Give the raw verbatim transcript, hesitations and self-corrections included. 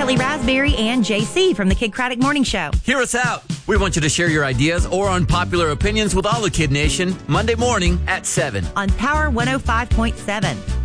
Kelly Raspberry and J C from the Kid Craddock Morning Show. Hear us out. We want you to share your ideas or unpopular opinions with all the Kid Nation Monday morning at seven on Power one oh five point seven.